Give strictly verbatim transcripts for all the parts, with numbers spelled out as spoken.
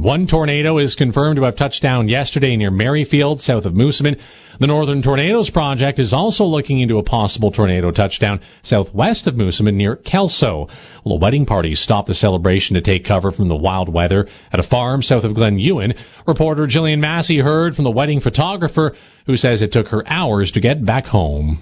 One tornado is confirmed to have touched down yesterday near Merrifield, south of Moosomin. The Northern Tornadoes Project is also looking into a possible tornado touchdown southwest of Moosomin near Kelso. Well, a wedding party stopped the celebration to take cover from the wild weather at a farm south of Glen Ewan. Reporter Jillian Massey heard from the wedding photographer, who says it took her hours to get back home.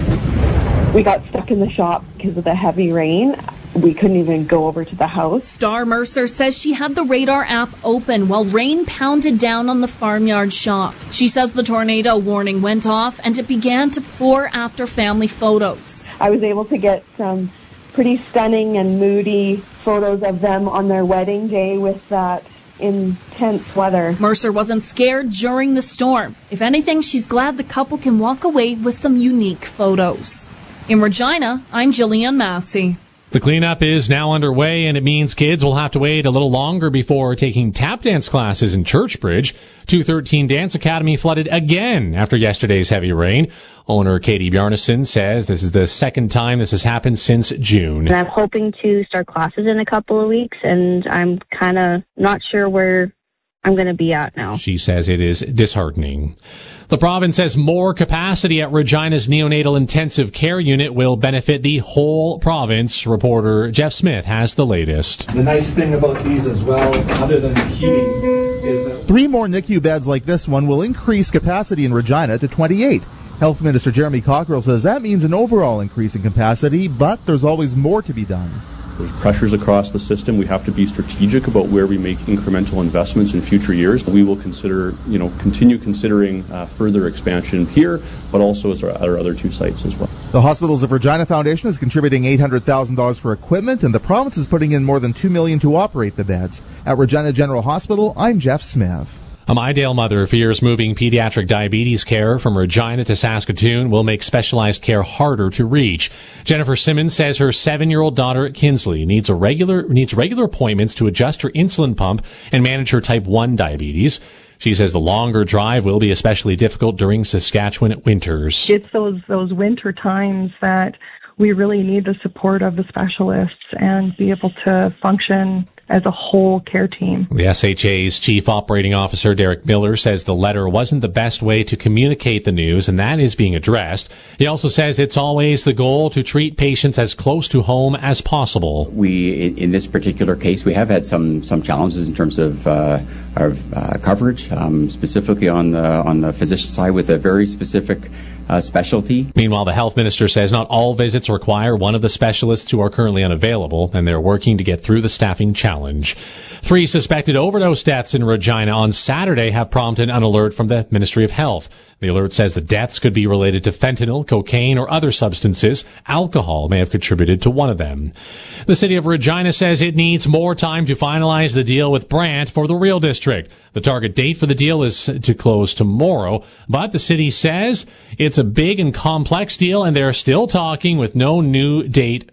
We got stuck in the shop because of the heavy rain. We couldn't even go over to the house. Star Mercer says she had the radar app open while rain pounded down on the farmyard shop. She says the tornado warning went off and it began to pour after family photos. I was able to get some pretty stunning and moody photos of them on their wedding day with that intense weather. Mercer wasn't scared during the storm. If anything, she's glad the couple can walk away with some unique photos. In Regina, I'm Jillian Massey. The cleanup is now underway, and it means kids will have to wait a little longer before taking tap dance classes in Churchbridge. two thirteen Dance Academy flooded again after yesterday's heavy rain. Owner Katie Bjarnason says this is the second time this has happened since June. And I'm hoping to start classes in a couple of weeks, and I'm kind of not sure where I'm going to be at now. She says it is disheartening. The province says more capacity at Regina's neonatal intensive care unit will benefit the whole province. Reporter Jeff Smith has the latest. The nice thing about these as well, other than the heating, is that three more N I C U beds like this one will increase capacity in Regina to twenty-eight. Health Minister Jeremy Cockrell says that means an overall increase in capacity, but there's always more to be done. There's pressures across the system. We have to be strategic about where we make incremental investments in future years. We will consider, you know, continue considering uh, further expansion here, but also as our, our other two sites as well. The Hospitals of Regina Foundation is contributing eight hundred thousand dollars for equipment, and the province is putting in more than two million dollars to operate the beds. At Regina General Hospital, I'm Jeff Smith. A Mydale mother fears moving pediatric diabetes care from Regina to Saskatoon will make specialized care harder to reach. Jennifer Simmons says her seven-year-old daughter at Kinsley needs a regular needs regular appointments to adjust her insulin pump and manage her type one diabetes. She says the longer drive will be especially difficult during Saskatchewan winters. It's those those winter times that we really need the support of the specialists and be able to function as a whole care team. The S H A's Chief Operating Officer, Derek Miller, says the letter wasn't the best way to communicate the news, and that is being addressed. He also says it's always the goal to treat patients as close to home as possible. We, in this particular case, we have had some some challenges in terms of uh, our uh, coverage, um, specifically on the on the physician side with a very specific uh, specialty. Meanwhile, the health minister says not all visits require one of the specialists who are currently unavailable, and they're working to get through the staffing challenge. Three suspected overdose deaths in Regina on Saturday have prompted an alert from the Ministry of Health. The alert says the deaths could be related to fentanyl, cocaine, or other substances. Alcohol may have contributed to one of them. The city of Regina says it needs more time to finalize the deal with Brant for the Real District. The target date for the deal is to close tomorrow, but the city says it's a big and complex deal, and they're still talking with no new date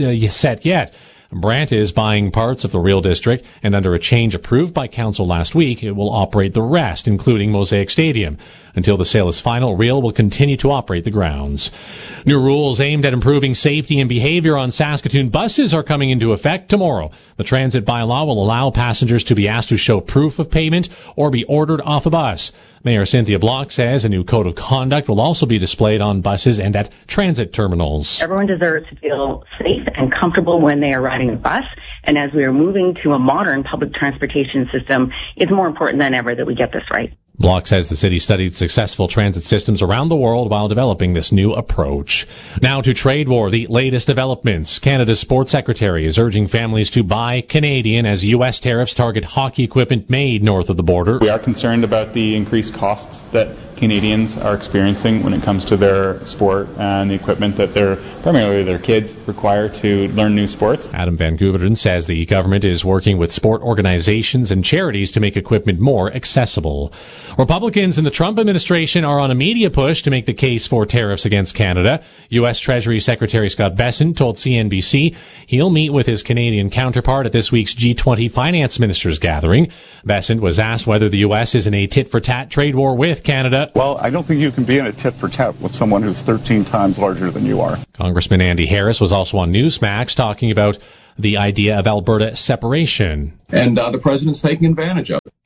set yet. Brant is buying parts of the Real District, and under a change approved by council last week, it will operate the rest, including Mosaic Stadium. Until the sale is final, Real will continue to operate the grounds. New rules aimed at improving safety and behavior on Saskatoon buses are coming into effect tomorrow. The transit bylaw will allow passengers to be asked to show proof of payment or be ordered off a bus. Mayor Cynthia Block says a new code of conduct will also be displayed on buses and at transit terminals. Everyone deserves to feel safe and comfortable when they are riding a bus. And as we are moving to a modern public transportation system, it's more important than ever that we get this right. Block says the city studied successful transit systems around the world while developing this new approach. Now to trade war, the latest developments. Canada's sports secretary is urging families to buy Canadian as U S tariffs target hockey equipment made north of the border. We are concerned about the increased costs that Canadians are experiencing when it comes to their sport and the equipment that their primarily their kids require to learn new sports. Adam Van Gouveren says the government is working with sport organizations and charities to make equipment more accessible. Republicans in the Trump administration are on a media push to make the case for tariffs against Canada. U S. Treasury Secretary Scott Bessent told C N B C he'll meet with his Canadian counterpart at this week's G twenty finance ministers gathering. Bessent was asked whether the U S is in a tit-for-tat trade war with Canada. Well, I don't think you can be in a tit-for-tat with someone who's thirteen times larger than you are. Congressman Andy Harris was also on Newsmax talking about the idea of Alberta separation. And uh, the president's taking advantage of it.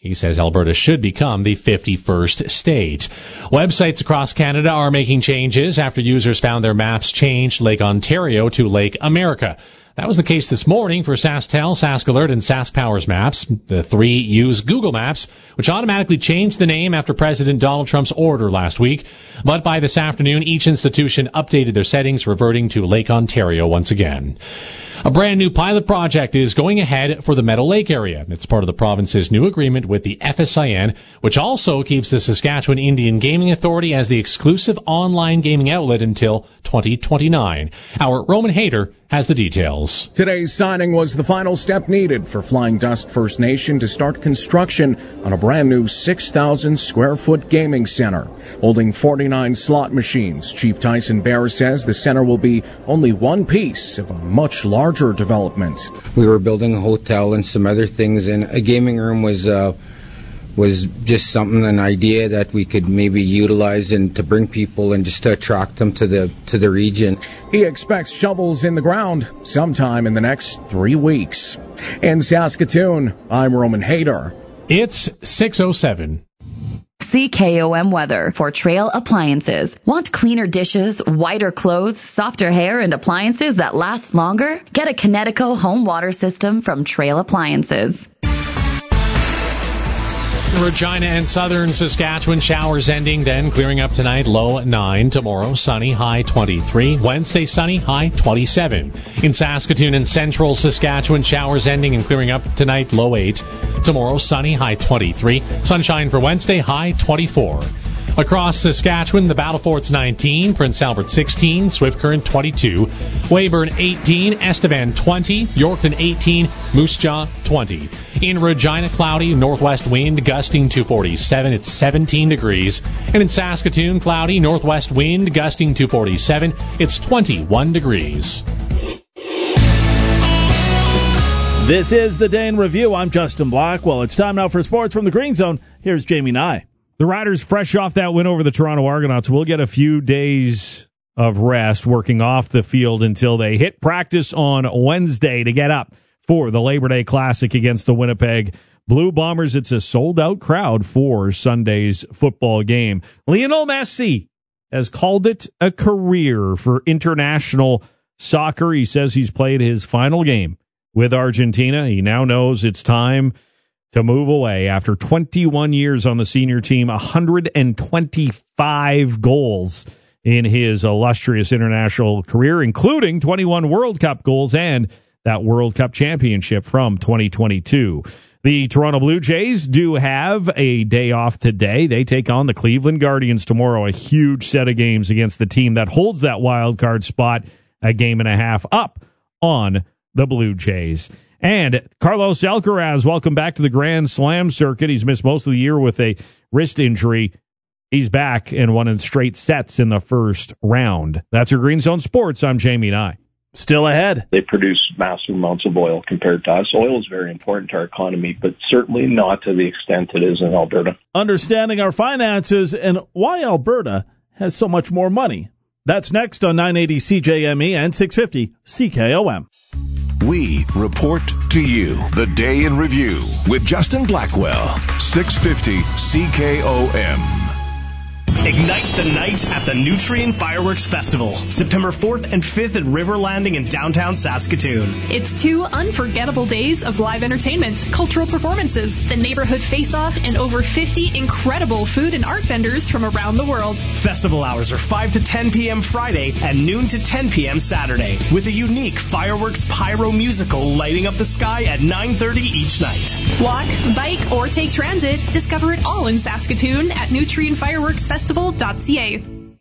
He says Alberta should become the fifty-first state. Websites across Canada are making changes after users found their maps changed Lake Ontario to Lake America. That was the case this morning for SaskTel, SaskAlert, and SaskPowers maps. The three use Google Maps, which automatically changed the name after President Donald Trump's order last week. But by this afternoon, each institution updated their settings, reverting to Lake Ontario once again. A brand new pilot project is going ahead for the Meadow Lake area. It's part of the province's new agreement with the F S I N, which also keeps the Saskatchewan Indian Gaming Authority as the exclusive online gaming outlet until twenty twenty-nine. Our Roman Hayter has the details. Today's signing was the final step needed for Flying Dust First Nation to start construction on a brand new six thousand square foot gaming center. Holding forty-nine slot machines, Chief Tyson Bear says the center will be only one piece of a much larger development. We were building a hotel and some other things, and a gaming room was uh, was just something, an idea that we could maybe utilize and to bring people and just to attract them to the to the region. He expects shovels in the ground sometime in the next three weeks. In Saskatoon, I'm Roman Hayter. It's six oh seven. C K O M weather for Trail Appliances. Want cleaner dishes, whiter clothes, softer hair, and appliances that last longer? Get a Kinetico home water system from Trail Appliances. Regina and southern Saskatchewan, showers ending, then clearing up tonight, low nine. Tomorrow, sunny, high twenty-three. Wednesday, sunny, high twenty-seven. In Saskatoon and central Saskatchewan, showers ending and clearing up tonight, low eight. Tomorrow, sunny, high twenty-three. Sunshine for Wednesday, high twenty-four. Across Saskatchewan, the Battle Fort's nineteen, Prince Albert sixteen, Swift Current twenty-two, Weyburn eighteen, Estevan twenty, Yorkton eighteen, Moose Jaw twenty. In Regina, cloudy, northwest wind gusting to forty-seven, it's seventeen degrees. And in Saskatoon, cloudy, northwest wind gusting to forty-seven, it's twenty-one degrees. This is the Day in Review. I'm Justin Blackwell. It's time now for sports from the Green Zone. Here's Jamie Nye. The Riders, fresh off that win over the Toronto Argonauts, will get a few days of rest working off the field until they hit practice on Wednesday to get up for the Labor Day Classic against the Winnipeg Blue Bombers. It's a sold-out crowd for Sunday's football game. Lionel Messi has called it a career for international soccer. He says he's played his final game with Argentina. He now knows it's time to move away after twenty-one years on the senior team, one hundred twenty-five goals in his illustrious international career, including twenty-one World Cup goals and that World Cup championship from twenty twenty-two. The Toronto Blue Jays do have a day off today. They take on the Cleveland Guardians tomorrow, a huge set of games against the team that holds that wild card spot, a game and a half up on the Blue Jays. And Carlos Alcaraz, welcome back to the Grand Slam circuit. He's missed most of the year with a wrist injury. He's back and won in straight sets in the first round. That's your Green Zone Sports. I'm Jamie Nye. Still ahead. They produce massive amounts of oil compared to us. Oil is very important to our economy, but certainly not to the extent it is in Alberta. Understanding our finances and why Alberta has so much more money. That's next on nine eighty C J M E and six fifty C K O M. We report to you the Day in Review with Justin Blackwell, six fifty C K O M. Ignite the night at the Nutrien Fireworks Festival, September fourth and fifth at River Landing in downtown Saskatoon. It's two unforgettable days of live entertainment, cultural performances, the neighborhood face-off, and over fifty incredible food and art vendors from around the world. Festival hours are five to ten p.m. Friday and noon to ten p.m. Saturday, with a unique fireworks pyro musical lighting up the sky at nine thirty each night. Walk, bike, or take transit. Discover it all in Saskatoon at Nutrien Fireworks Festival. Festival.ca.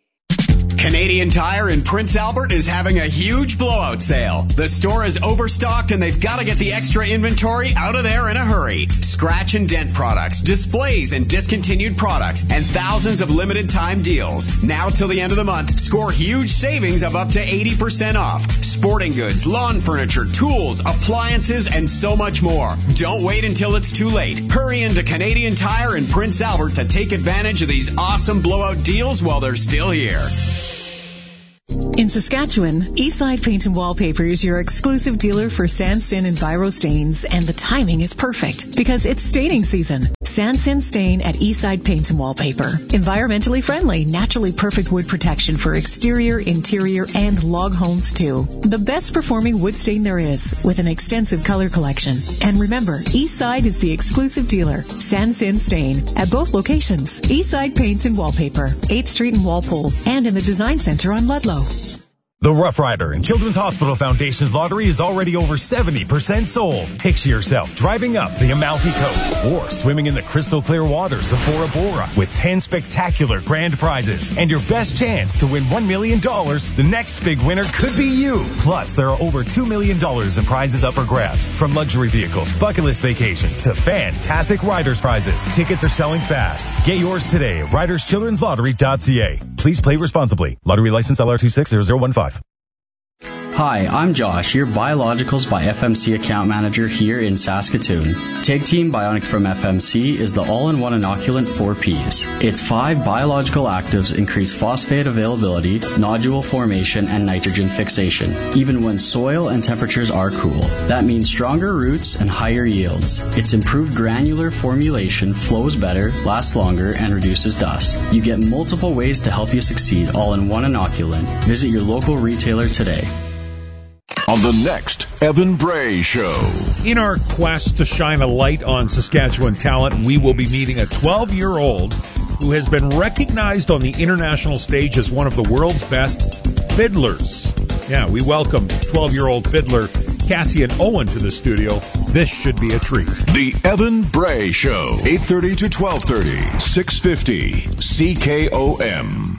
Canadian Tire in Prince Albert is having a huge blowout sale. The store is overstocked and they've got to get the extra inventory out of there in a hurry. Scratch and dent products, displays and discontinued products, and thousands of limited time deals. Now till the end of the month, score huge savings of up to eighty percent off. Sporting goods, lawn furniture, tools, appliances, and so much more. Don't wait until it's too late. Hurry into Canadian Tire in Prince Albert to take advantage of these awesome blowout deals while they're still here. In Saskatchewan, Eastside Paint and Wallpaper is your exclusive dealer for sand, sin, and Viro stains, and the timing is perfect because it's staining season. Sansin Stain at Eastside Paint and Wallpaper. Environmentally friendly, naturally perfect wood protection for exterior, interior, and log homes too. The best performing wood stain there is, with an extensive color collection. And remember, Eastside is the exclusive dealer. Sansin Stain at both locations. Eastside Paint and Wallpaper, eighth Street in Walpole, and in the Design Center on Ludlow. The Rough Rider and Children's Hospital Foundation's lottery is already over seventy percent sold. Picture yourself driving up the Amalfi Coast or swimming in the crystal clear waters of Bora Bora with ten spectacular grand prizes and your best chance to win one million dollars. The next big winner could be you. Plus, there are over two million dollars in prizes up for grabs, from luxury vehicles, bucket list vacations, to fantastic riders prizes. Tickets are selling fast. Get yours today at riders children's lottery dot c a. Please play responsibly. Lottery license L R two six zero zero one five. Hi, I'm Josh, your Biologicals by F M C account manager here in Saskatoon. Take Team Bionic from F M C is the all-in-one inoculant for peas. Its five biological actives increase phosphate availability, nodule formation, and nitrogen fixation, even when soil and temperatures are cool. That means stronger roots and higher yields. Its improved granular formulation flows better, lasts longer, and reduces dust. You get multiple ways to help you succeed all in one inoculant. Visit your local retailer today. On the next Evan Bray Show. In our quest to shine a light on Saskatchewan talent, we will be meeting a twelve-year-old who has been recognized on the international stage as one of the world's best fiddlers. Yeah, we welcome twelve-year-old fiddler Cassian Owen to the studio. This should be a treat. The Evan Bray Show, eight thirty to twelve thirty, six fifty C K O M.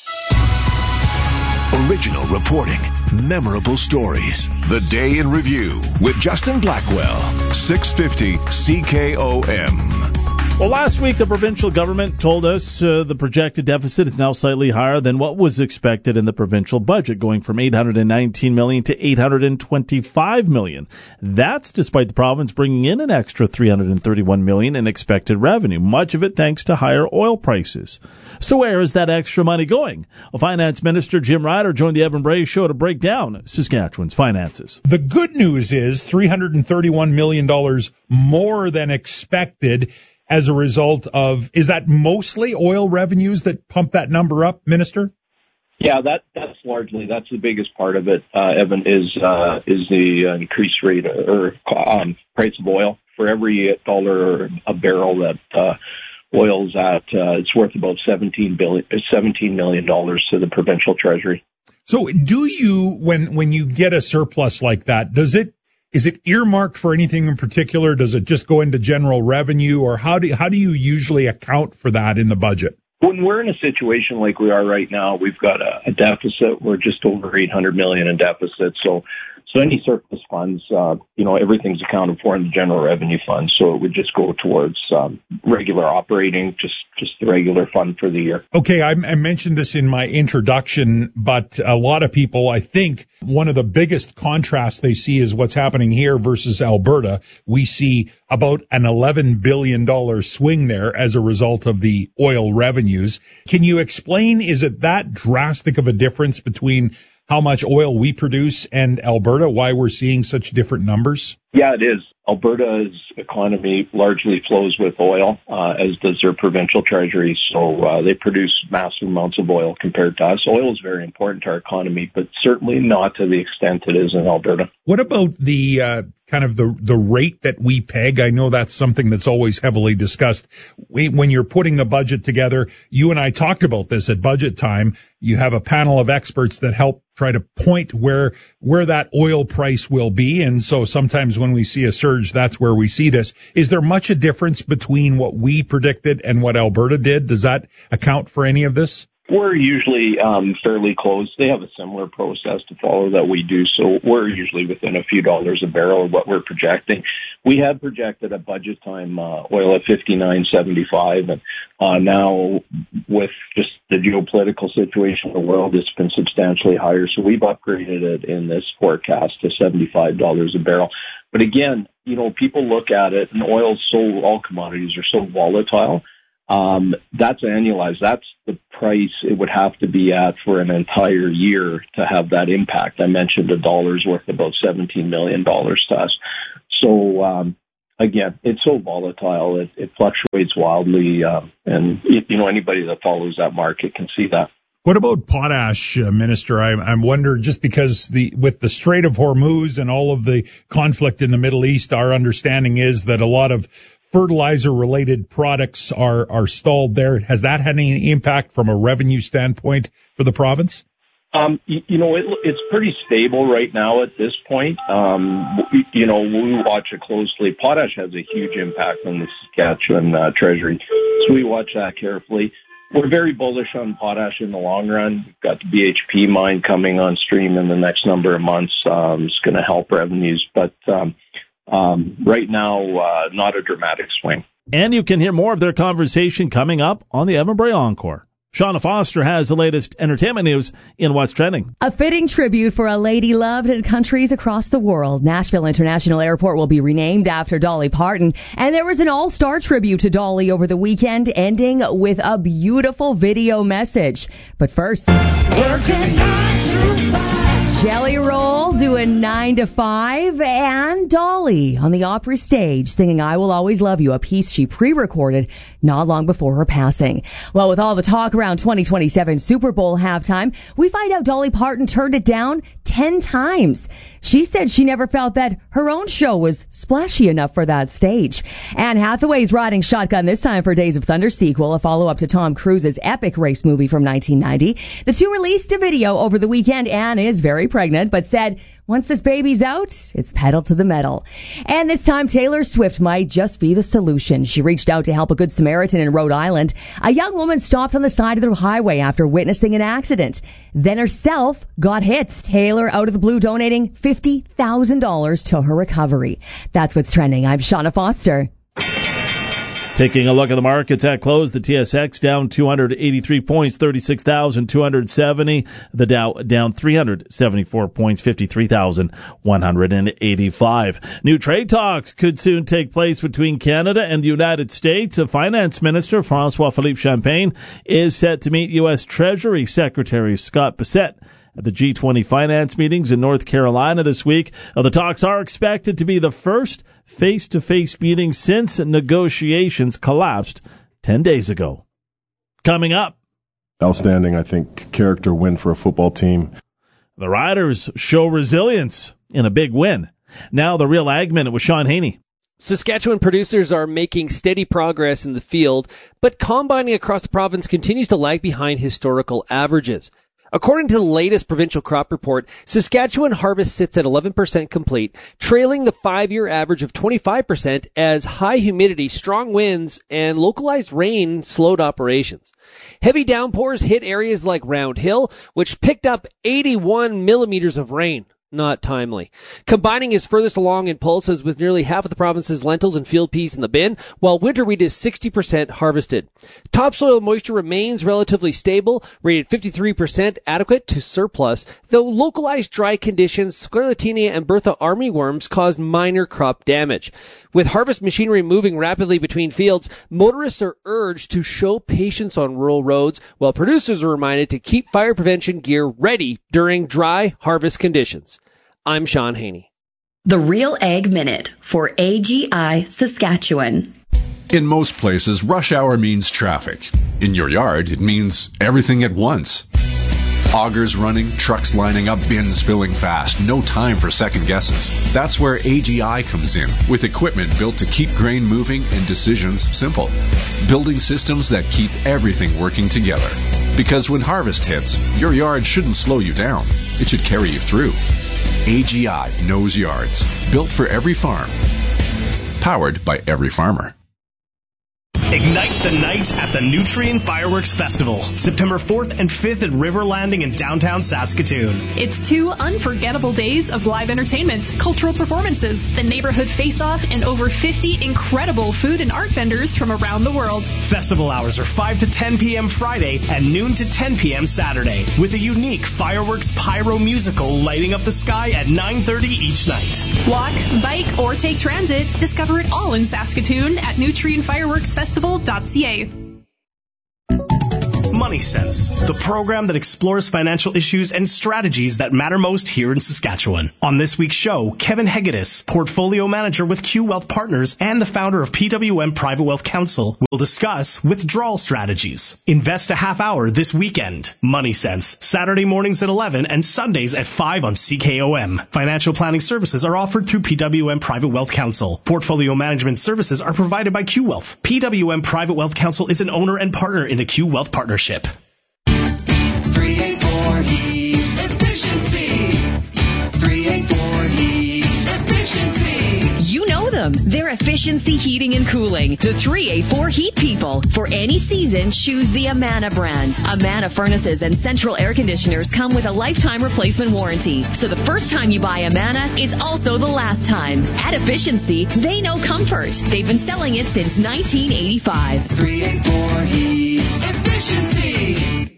Original reporting, memorable stories. The Day in Review with Justin Blackwell, six fifty C K O M. Well, last week the provincial government told us uh, the projected deficit is now slightly higher than what was expected in the provincial budget, going from eight hundred nineteen million dollars to eight hundred twenty-five million dollars. That's despite the province bringing in an extra three hundred thirty-one million dollars in expected revenue, much of it thanks to higher oil prices. So where is that extra money going? Well, Finance Minister Jim Ryder joined the Evan Bray Show to break down Saskatchewan's finances. The good news is three hundred thirty-one million dollars more than expected as a result of, is that mostly oil revenues that pump that number up, Minister? Yeah, that that's largely, that's the biggest part of it, uh, Evan, is uh, is the increased rate or um, price of oil. For every dollar a barrel that uh, oil's at, uh, it's worth about seventeen billion, seventeen million dollars to the provincial treasury. So do you, when when you get a surplus like that, does it, is it earmarked for anything in particular? Does it just go into general revenue, or how do how do you usually account for that in the budget? When we're in a situation like we are right now, we've got a, a deficit. We're just over eight hundred million dollars in deficit. So, so any surplus funds, uh, you know, everything's accounted for in the general revenue fund. So it would just go towards um, regular operating, just just the regular fund for the year. Okay, I, I mentioned this in my introduction, but a lot of people, I think, one of the biggest contrasts they see is what's happening here versus Alberta. We see about an eleven billion dollars swing there as a result of the oil revenues. Can you explain, is it that drastic of a difference between how much oil we produce and Alberta, why we're seeing such different numbers? Yeah, it is. Alberta's economy largely flows with oil, uh, as does their provincial treasury. So uh, they produce massive amounts of oil compared to us. Oil is very important to our economy, but certainly not to the extent it is in Alberta. What about the uh, kind of the the rate that we peg? I know that's something that's always heavily discussed. We, when you're putting the budget together, you and I talked about this at budget time. You have a panel of experts that help try to point where where that oil price will be. And so sometimes when we see a surge, that's where we see this. Is there much a difference between what we predicted and what Alberta did? Does that account for any of this? We're usually um, fairly close. They have a similar process to follow that we do, so we're usually within a few dollars a barrel of what we're projecting. We had projected at budget time uh, oil at fifty-nine seventy-five, and uh, now with just the geopolitical situation in the world, it's been substantially higher. So we've upgraded it in this forecast to seventy-five dollars a barrel. But again, you know, people look at it, and oil's so, all commodities are so volatile. Um, that's annualized. That's the price it would have to be at for an entire year to have that impact. I mentioned a dollar's worth about seventeen million dollars to us. So, um, again, it's so volatile. It, it fluctuates wildly, um, and it, you know anybody that follows that market can see that. What about potash, uh, Minister? I, I'm wondering, just because the with the Strait of Hormuz and all of the conflict in the Middle East, our understanding is that a lot of fertilizer-related products are are stalled there. Has that had any impact from a revenue standpoint for the province? Um, you, you know, it, it's pretty stable right now at this point. Um, you know, we watch it closely. Potash has a huge impact on the Saskatchewan uh, Treasury, so we watch that carefully. We're very bullish on potash in the long run. We've got the B H P mine coming on stream in the next number of months. Um, it's going to help revenues, but um, um, right now, uh, not a dramatic swing. And you can hear more of their conversation coming up on the Evan Bray Encore. Shauna Foster has the latest entertainment news in What's Trending. A fitting tribute for a lady loved in countries across the world. Nashville International Airport will be renamed after Dolly Parton. And there was an all-star tribute to Dolly over the weekend, ending with a beautiful video message. But first, Jelly Roll doing nine to five, and Dolly on the Opry stage singing I Will Always Love You, a piece she pre-recorded not long before her passing. Well, with all the talk around twenty twenty-seven Super Bowl halftime, we find out Dolly Parton turned it down ten times. She said she never felt that her own show was splashy enough for that stage. Anne Hathaway's riding shotgun this time for Days of Thunder sequel, a follow-up to Tom Cruise's epic race movie from nineteen ninety. The two released a video over the weekend. Anne is very pregnant, but said once this baby's out, it's pedal to the metal. And this time, Taylor Swift might just be the solution. She reached out to help a Good Samaritan in Rhode Island. A young woman stopped on the side of the highway after witnessing an accident, then herself got hit. Taylor, out of the blue, donating fifty thousand dollars to her recovery. That's what's trending. I'm Shauna Foster. Taking a look at the markets at close, the T S X down two hundred eighty-three points, thirty-six thousand two hundred seventy. The Dow down three hundred seventy-four points, fifty-three thousand one hundred eighty-five. New trade talks could soon take place between Canada and the United States. A finance minister, François-Philippe Champagne, is set to meet U S. Treasury Secretary Scott Bessent at the G twenty finance meetings in North Carolina this week. Uh, the talks are expected to be the first face-to-face meeting since negotiations collapsed ten days ago. Coming up. Outstanding, I think, character win for a football team. The Riders show resilience in a big win. Now the Real Ag Minute with Sean Haney. Saskatchewan producers are making steady progress in the field, but combining across the province continues to lag behind historical averages. According to the latest provincial crop report, Saskatchewan harvest sits at eleven percent complete, trailing the five-year average of twenty-five percent as high humidity, strong winds, and localized rain slowed operations. Heavy downpours hit areas like Round Hill, which picked up eighty-one millimeters of rain. Not timely. Combining is furthest along in pulses with nearly half of the province's lentils and field peas in the bin, while winter wheat is sixty percent harvested. Topsoil moisture remains relatively stable, rated fifty-three percent adequate to surplus, though localized dry conditions, Sclerotinia and Bertha armyworms caused minor crop damage. With harvest machinery moving rapidly between fields, motorists are urged to show patience on rural roads, while producers are reminded to keep fire prevention gear ready during dry harvest conditions. I'm Sean Haney. The Real Ag Minute for A G I Saskatchewan. In most places, rush hour means traffic. In your yard, it means everything at once. Augers running, trucks lining up, bins filling fast. No time for second guesses. That's where A G I comes in, with equipment built to keep grain moving and decisions simple. Building systems that keep everything working together. Because when harvest hits, your yard shouldn't slow you down. It should carry you through. A G I knows yards. Built for every farm. Powered by every farmer. Ignite the night at the Nutrien Fireworks Festival, September fourth and fifth at River Landing in downtown Saskatoon. It's two unforgettable days of live entertainment, cultural performances, the neighborhood face-off, and over fifty incredible food and art vendors from around the world. Festival hours are five to ten p.m. Friday and noon to ten p.m. Saturday, with a unique fireworks pyro musical lighting up the sky at nine thirty each night. Walk, bike, or take transit. Discover it all in Saskatoon at Nutrien Fireworks Festival. Festival dot c a. Money Sense, the program that explores financial issues and strategies that matter most here in Saskatchewan. On this week's show, Kevin Hegedus, portfolio manager with Q Wealth Partners and the founder of P W M Private Wealth Council, will discuss withdrawal strategies. Invest a half hour this weekend. Money Sense, Saturday mornings at eleven and Sundays at five on C K O M. Financial planning services are offered through P W M Private Wealth Council. Portfolio management services are provided by Q Wealth. P W M Private Wealth Council is an owner and partner in the Q Wealth Partnership. three eighty-four Heat Efficiency. three eighty-four Heat Efficiency. You know them. They're Efficiency Heating and Cooling. The three eighty-four Heat people. For any season, choose the Amana brand. Amana furnaces and central air conditioners come with a lifetime replacement warranty. So the first time you buy Amana is also the last time. At Efficiency, they know comfort. They've been selling it since nineteen eighty-five. three eighty-four Heat Efficiency.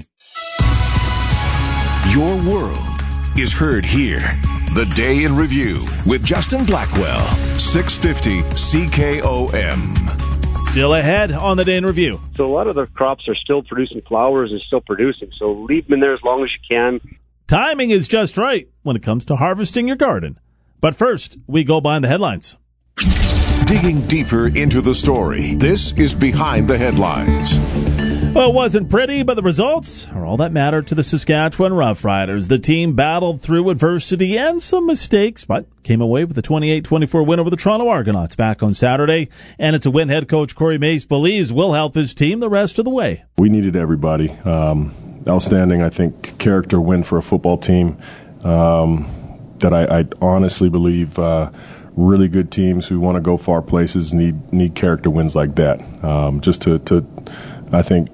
Your world is heard here. The Day in Review with Justin Blackwell, six fifty C K O M. Still ahead on the Day in Review. So a lot of the crops are still producing flowers and still producing, so leave them in there as long as you can. Timing is just right when it comes to harvesting your garden. But first, we go behind the headlines. Digging deeper into the story, this is Behind the Headlines. Well, it wasn't pretty, but the results are all that matter to the Saskatchewan Roughriders. The team battled through adversity and some mistakes, but came away with a twenty-eight twenty-four win over the Toronto Argonauts back on Saturday. And it's a win head coach Corey Mace believes will help his team the rest of the way. We needed everybody. Um, outstanding, I think, character win for a football team um, that I, I honestly believe uh, really good teams who want to go far places need need character wins like that. Um, just to, to, I think,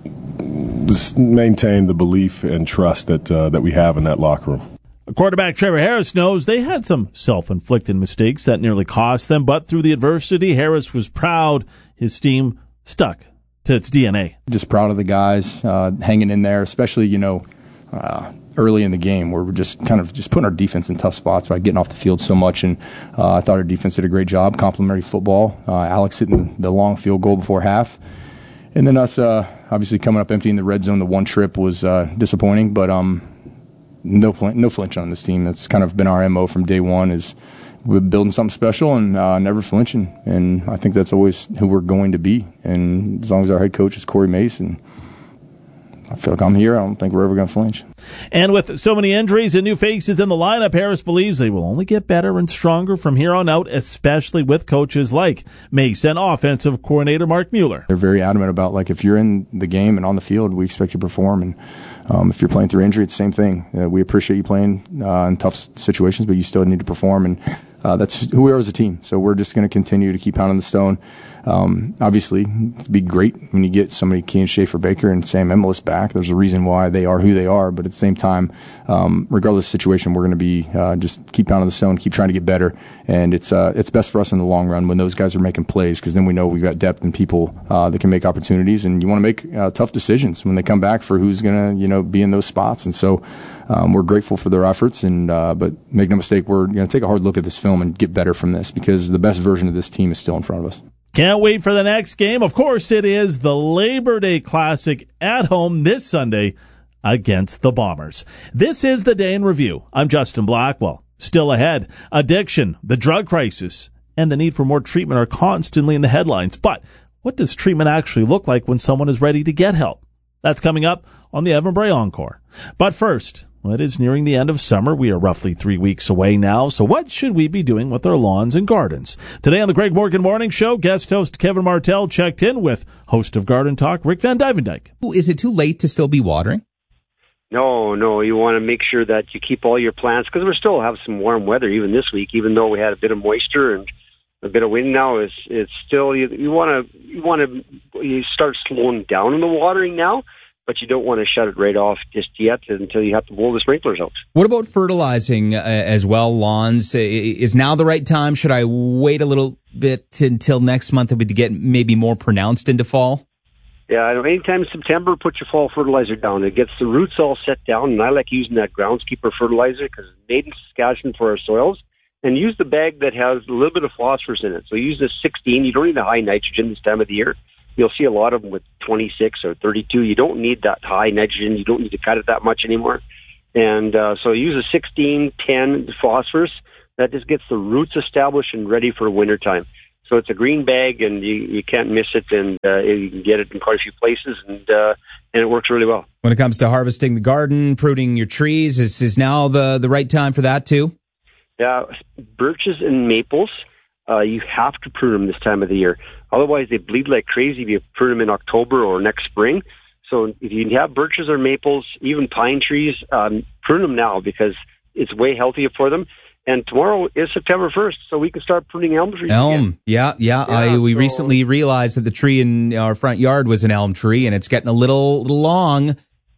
just maintain the belief and trust that uh, that we have in that locker room. Quarterback Trevor Harris knows they had some self-inflicted mistakes that nearly cost them, but through the adversity, Harris was proud his team stuck to its D N A. Just proud of the guys uh, hanging in there, especially, you know, uh, early in the game where we're just kind of just putting our defense in tough spots by getting off the field so much. And uh, I thought our defense did a great job, complimentary football. Uh, Alex hitting the long field goal before half. And then us uh, obviously coming up empty in the red zone, the one trip was uh, disappointing, but um, no fl- no flinch on this team. That's kind of been our M O from day one, is we're building something special and uh, never flinching. And I think that's always who we're going to be. And as long as our head coach is Corey Mace, and I feel like I'm here, I don't think we're ever going to flinch. And with so many injuries and new faces in the lineup, Harris believes they will only get better and stronger from here on out, especially with coaches like Mace and offensive coordinator Mark Mueller. They're very adamant about, like, if you're in the game and on the field, we expect you to perform. And um, if you're playing through injury, it's the same thing. Uh, we appreciate you playing uh, in tough situations, but you still need to perform. And uh, that's who we are as a team. So we're just going to continue to keep pounding the stone. Um, obviously, it'd be great when you get somebody Kean Schaefer-Baker and Sam Emilus back. There's a reason why they are who they are, but at the same time, um, regardless of the situation, we're going to be uh, just keep pounding the stone, keep trying to get better, and it's uh, it's best for us in the long run when those guys are making plays, because then we know we've got depth and people uh, that can make opportunities, and you want to make uh, tough decisions when they come back for who's going to, you know, be in those spots. And so um, we're grateful for their efforts, and uh, but make no mistake, we're going to take a hard look at this film and get better from this, because the best version of this team is still in front of us. Can't wait for the next game. Of course, it is the Labor Day Classic at home this Sunday against the Bombers. This is the Day in Review. I'm Justin Blackwell. Still ahead, addiction, the drug crisis, and the need for more treatment are constantly in the headlines. But what does treatment actually look like when someone is ready to get help? That's coming up on the Evan Bray Encore. But first, well, it is nearing the end of summer. We are roughly three weeks away now. So what should we be doing with our lawns and gardens? Today on the Greg Morgan Morning Show, guest host Kevin Martell checked in with host of Garden Talk, Rick Van Dyvendyke. Is it too late to still be watering? No, no. You want to make sure that you keep all your plants, because we still have some warm weather even this week, even though we had a bit of moisture and a bit of wind now. Is it's still you, you want to you want to you start slowing down in the watering now, but you don't want to shut it right off just yet until you have to blow the sprinklers out. What about fertilizing uh, as well, lawns? Is now the right time? Should I wait a little bit until next month that we get maybe more pronounced into fall? Yeah, I know. Anytime in September, put your fall fertilizer down. It gets the roots all set down, and I like using that groundskeeper fertilizer because it's made in Saskatchewan for our soils. And use the bag that has a little bit of phosphorus in it. So use the sixteen. You don't need the high nitrogen this time of the year. you'll see a lot of them with twenty-six or thirty-two. You don't need that high nitrogen. You don't need to cut it that much anymore. And uh, so use a sixteen ten phosphorus. That just gets the roots established and ready for wintertime. So it's a green bag, and you, you can't miss it, and uh, you can get it in quite a few places, and uh, and it works really well. When it comes to harvesting the garden, pruning your trees, is is now the, the right time for that too? Yeah, birches and maples, uh, you have to prune them this time of the year. Otherwise, they bleed like crazy if you prune them in October or next spring. So if you have birches or maples, even pine trees, um, prune them now because it's way healthier for them. And tomorrow is September first, so we can start pruning elm trees Elm, again. yeah, yeah. Yeah, I, we so- recently realized that the tree in our front yard was an elm tree, and it's getting a little little long,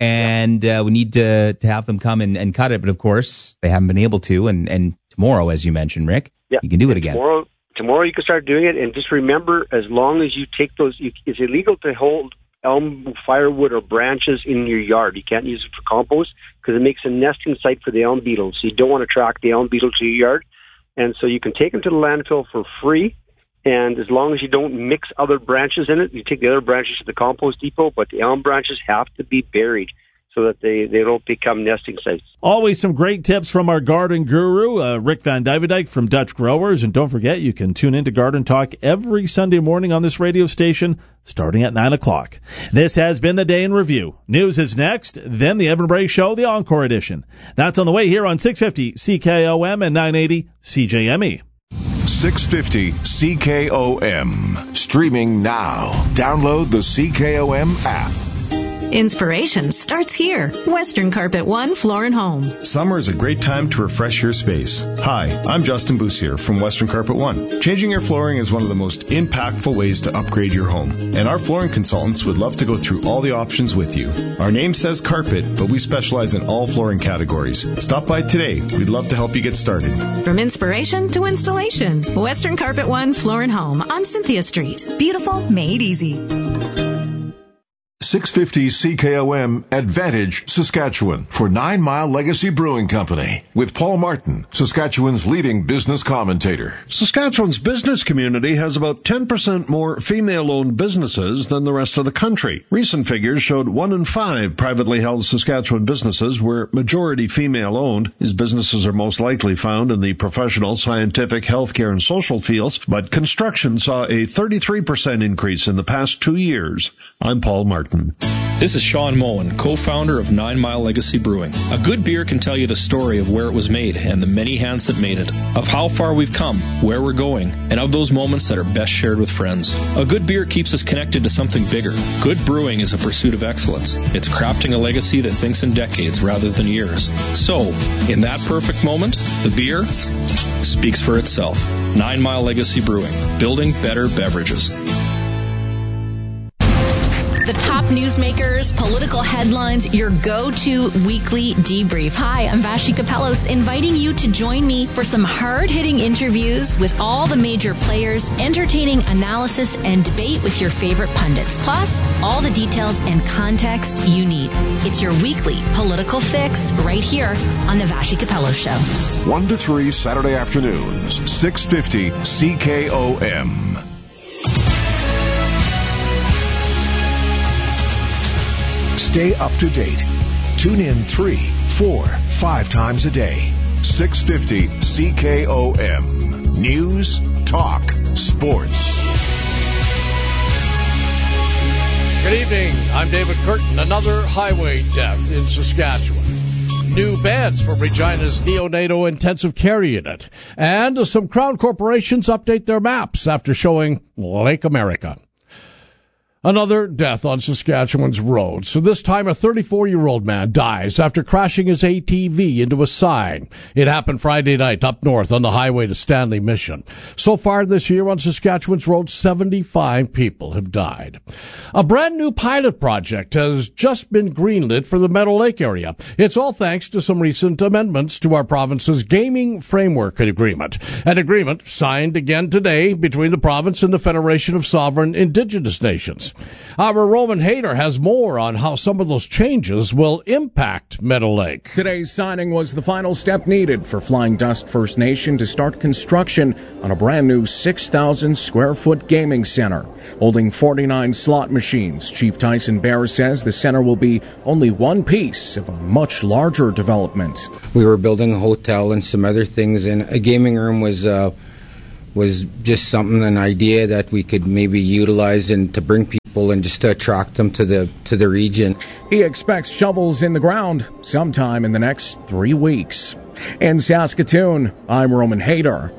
and uh, we need to, to have them come and, and cut it. But, of course, they haven't been able to. And, and tomorrow, as you mentioned, Rick, Yeah. you can do it again. Tomorrow, tomorrow you can start doing it, and just remember, as long as you take those, you, it's illegal to hold elm firewood or branches in your yard. You can't use it for compost because it makes a nesting site for the elm beetle. So you don't want to track the elm beetle to your yard. And so you can take them to the landfill for free. And as long as you don't mix other branches in it, you take the other branches to the compost depot, but the elm branches have to be buried so that they, they don't become nesting sites. Always some great tips from our garden guru, uh, Rick Van Dyvedijk from Dutch Growers. And don't forget, you can tune into Garden Talk every Sunday morning on this radio station starting at nine o'clock. This has been the Day in Review. News is next, then the Evan Bray Show, the Encore Edition. That's on the way here on six fifty C K O M and nine eighty C J M E. six fifty C K O M. Streaming now. Download the C K O M app. Inspiration starts here. Western Carpet One Floor and Home. Summer is a great time to refresh your space. Hi, I'm Justin Boussier from Western Carpet One. Changing your flooring is one of the most impactful ways to upgrade your home, and our flooring consultants would love to go through all the options with you. Our name says carpet, but we specialize in all flooring categories. Stop by today. We'd love to help you get started. From inspiration to installation. Western Carpet One Floor and Home on Cynthia Street. Beautiful, made easy. six fifty C K O M Advantage, Saskatchewan for Nine Mile Legacy Brewing Company with Paul Martin, Saskatchewan's leading business commentator. Saskatchewan's business community has about ten percent more female-owned businesses than the rest of the country. Recent figures showed one in five privately held Saskatchewan businesses were majority female-owned. These businesses are most likely found in the professional, scientific, healthcare, and social fields, but construction saw a thirty-three percent increase in the past two years. I'm Paul Martin. This is Sean Moen, co-founder of Nine Mile Legacy Brewing. A good beer can tell you the story of where it was made and the many hands that made it, of how far we've come, where we're going, and of those moments that are best shared with friends. A good beer keeps us connected to something bigger. Good brewing is a pursuit of excellence. It's crafting a legacy that thinks in decades rather than years. So, in that perfect moment, the beer speaks for itself. Nine Mile Legacy Brewing, building better beverages. The top newsmakers, political headlines, your go-to weekly debrief. Hi, I'm Vashi Kapelos, inviting you to join me for some hard-hitting interviews with all the major players, entertaining analysis and debate with your favorite pundits, plus all the details and context you need. It's your weekly political fix right here on the Vashi Kapelos Show. one to three Saturday afternoons, six fifty C K O M. Stay up to date. Tune in three, four, five times a day. six fifty C K O M. News, talk, sports. Good evening. I'm David Curtin. Another highway death in Saskatchewan. New beds for Regina's neonatal intensive care unit. And some Crown corporations update their maps after showing Lake America. Another death on Saskatchewan's roads. So this time a thirty-four-year-old man dies after crashing his A T V into a sign. It happened Friday night up north on the highway to Stanley Mission. So far this year on Saskatchewan's roads, seventy-five people have died. A brand new pilot project has just been greenlit for the Meadow Lake area. It's all thanks to some recent amendments to our province's gaming framework agreement. An agreement signed again today between the province and the Federation of Sovereign Indigenous Nations. facilities. Our Roman Hayter has more on how some of those changes will impact Meadow Lake. Today's signing was the final step needed for Flying Dust First Nation to start construction on a brand new six thousand square foot gaming center. Holding forty-nine slot machines, Chief Tyson Bear says the center will be only one piece of a much larger development. We were building a hotel and some other things, and a gaming room was uh, was just something, an idea that we could maybe utilize and to bring people and just to attract them to the to the region. He expects shovels in the ground sometime in the next three weeks. In Saskatoon, I'm Roman Hayter.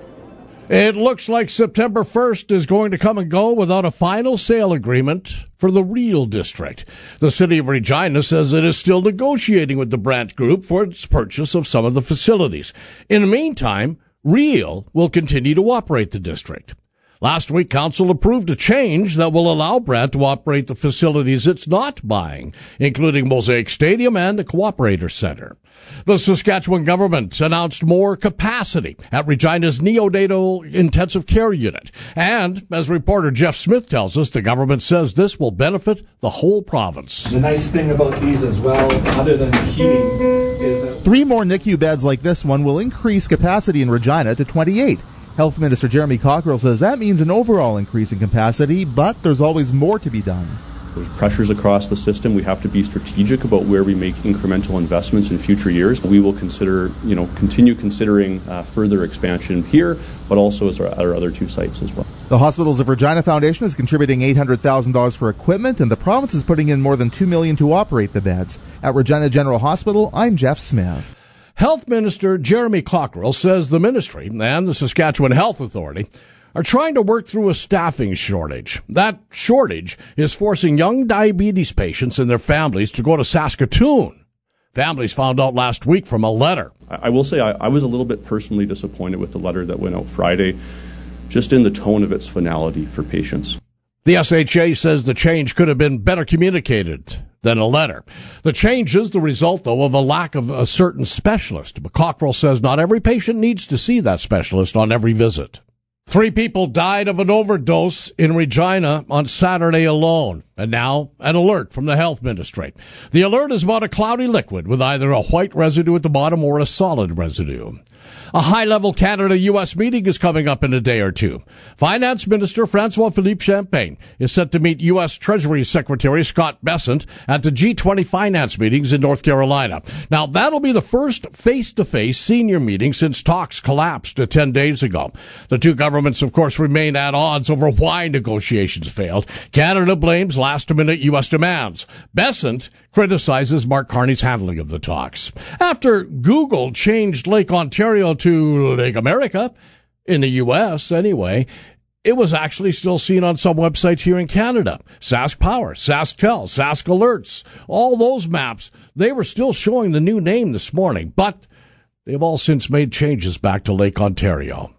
It looks like September first is going to come and go without a final sale agreement for the Real District. The City of Regina says it is still negotiating with the Brandt Group for its purchase of some of the facilities. In the meantime, Real will continue to operate the district. Last week, Council approved a change that will allow Brandt to operate the facilities it's not buying, including Mosaic Stadium and the Cooperator Center. The Saskatchewan government announced more capacity at Regina's neonatal intensive care unit. And, as reporter Jeff Smith tells us, the government says this will benefit the whole province. The nice thing about these as well, other than the heating, is that three more N I C U beds like this one will increase capacity in Regina to twenty-eight. Health Minister Jeremy Cockrell says that means an overall increase in capacity, but there's always more to be done. There's pressures across the system. We have to be strategic about where we make incremental investments in future years. We will consider, you know, continue considering uh, further expansion here, but also at our, our other two sites as well. The Hospitals of Regina Foundation is contributing eight hundred thousand dollars for equipment, and the province is putting in more than two million dollars to operate the beds. At Regina General Hospital, I'm Jeff Smith. Health Minister Jeremy Cockrell says the ministry and the Saskatchewan Health Authority are trying to work through a staffing shortage. That shortage is forcing young diabetes patients and their families to go to Saskatoon. Families found out last week from a letter. I will say I, I was a little bit personally disappointed with the letter that went out Friday, just in the tone of its finality for patients. The S H A says the change could have been better communicated than a letter. The change is the result, though, of a lack of a certain specialist. But Cockrell says not every patient needs to see that specialist on every visit. Three people died of an overdose in Regina on Saturday alone. And now, an alert from the health ministry. The alert is about a cloudy liquid with either a white residue at the bottom or a solid residue. A high-level Canada-U S meeting is coming up in a day or two. Finance Minister Francois-Philippe Champagne is set to meet U S Treasury Secretary Scott Bessent at the G twenty finance meetings in North Carolina. Now, that'll be the first face-to-face senior meeting since talks collapsed ten days ago. The two governments, of course, remain at odds over why negotiations failed. Canada blames last-minute U S demands. Bessent criticizes Mark Carney's handling of the talks. After Google changed Lake Ontario to Lake America, in the U S anyway, it was actually still seen on some websites here in Canada. Sask Power, SaskTel, Sask Alerts, all those maps, they were still showing the new name this morning, but they've all since made changes back to Lake Ontario.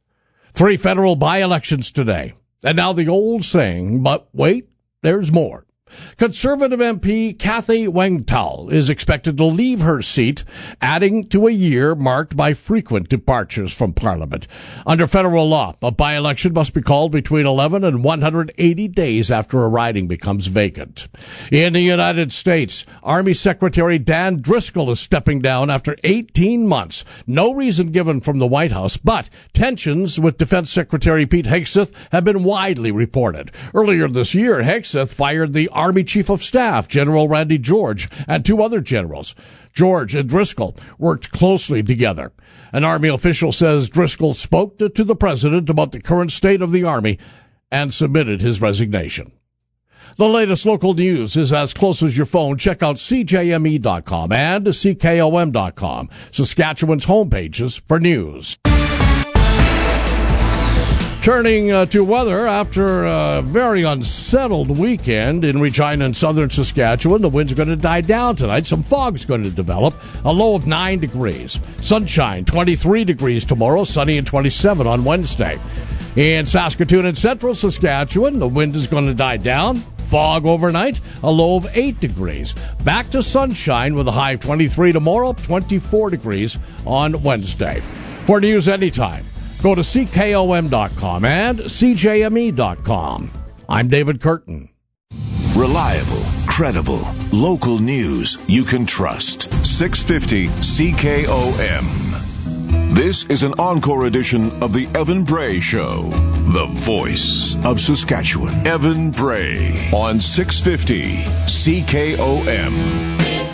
Three federal by-elections today, and now the old saying, but wait, there's more. Conservative M P Kathy Wangtal is expected to leave her seat, adding to a year marked by frequent departures from Parliament. Under federal law, a by-election must be called between eleven and one hundred eighty days after a riding becomes vacant. In the United States, Army Secretary Dan Driscoll is stepping down after eighteen months. No reason given from the White House, but tensions with Defense Secretary Pete Hegseth have been widely reported. Earlier this year, Hegseth fired the Army Chief of Staff, General Randy George, and two other generals. George and Driscoll worked closely together. An Army official says Driscoll spoke to, to the president about the current state of the Army and submitted his resignation. The latest local news is as close as your phone. Check out C J M E dot com and C K O M dot com, Saskatchewan's homepages for news. Turning uh, to weather, after a very unsettled weekend in Regina and southern Saskatchewan, the wind's going to die down tonight. Some fog's going to develop. A low of nine degrees. Sunshine, twenty-three degrees tomorrow, sunny and twenty-seven on Wednesday. In Saskatoon and central Saskatchewan, the wind is going to die down. Fog overnight, a low of eight degrees. Back to sunshine with a high of twenty-three tomorrow, twenty-four degrees on Wednesday. For news anytime, go to C K O M dot com and C J M E dot com. I'm David Curtin. Reliable, credible, local news you can trust. six fifty C K O M. This is an encore edition of the Evan Bray Show, the voice of Saskatchewan. Evan Bray on six fifty C K O M.